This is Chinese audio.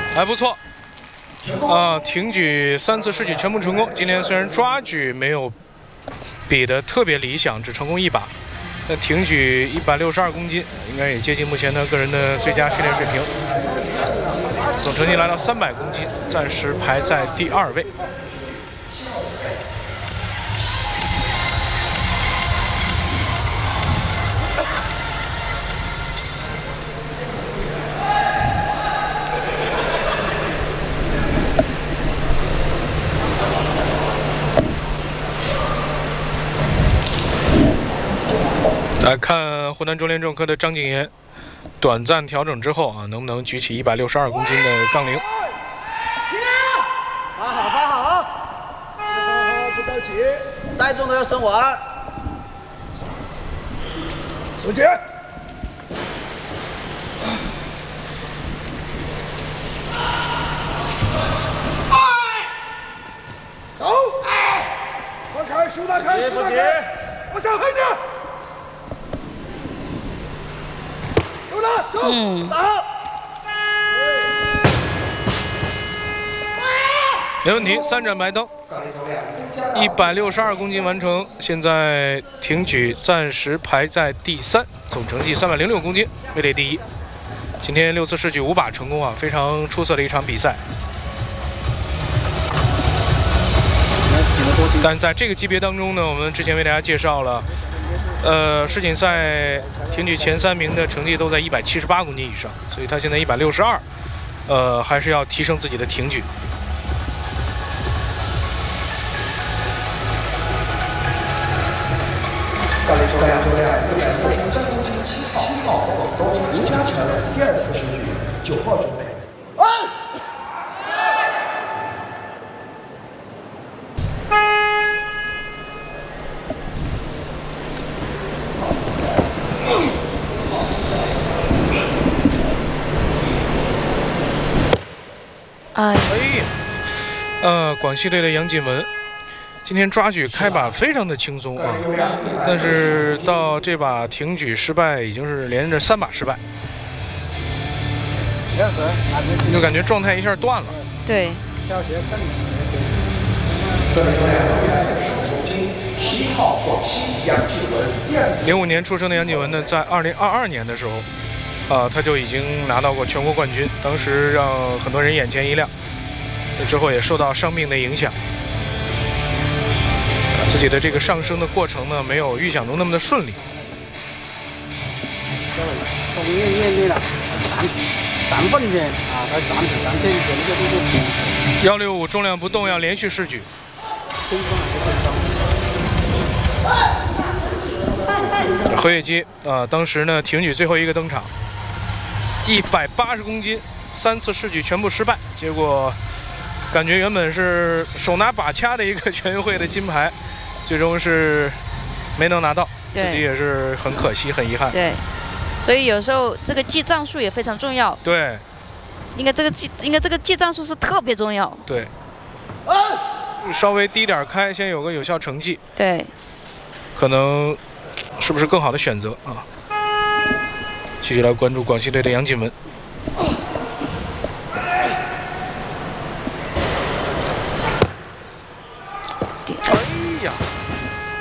还不错。挺举3次试举全部成功。今天虽然抓举没有比的特别理想，只成功1把，但挺举162公斤，应该也接近目前他个人的最佳训练水平。总成绩来到300公斤，暂时排在第2位。来看湖南中联重科的张景言，短暂调整之后能不能举起162公斤的杠铃？ 发好，不着急，再重都要升完。手接。走，放开，手打开，不急，往下狠点。有了，走，走。 没问题，3盏白灯，162公斤完成。现在挺举暂时排在第3，总成绩306公斤，位列第1。今天6次试举5把成功非常出色的一场比赛。但在这个级别当中呢，我们之前为大家介绍了，世锦赛挺举前3名的成绩都在178公斤以上，所以他现在162，还是要提升自己的挺举。 高丽重量143公斤7号广东吴嘉诚第2次试举9号准备。 广西队的杨锦文今天抓举开把非常的轻松但是到这把挺举失败，已经是连着3把失败，就感觉状态一下断了。 对。 10号广西杨锦文 05年出生的杨锦文呢，在2022年的时候，他就已经拿到过全国冠军，当时让很多人眼前一亮。之后也受到伤病的影响，自己的这个上升的过程呢，没有预想中那么的顺利。 手练了，站稳点啊，他站偏一点 165重量不动，要连续试举。何月基当时呢挺举最后一个登场，180公斤，3次试举全部失败，结果。感觉原本是手拿把掐的一个全运会的金牌，最终是没能拿到，自己也是很可惜、很遗憾。 对，所以有时候这个记账数也非常重要。 对， 应该这个记账数是特别重要。 对，稍微低点开，先有个有效成绩。 对， 可能是不是更好的选择啊？继续来关注广西队的杨锦文。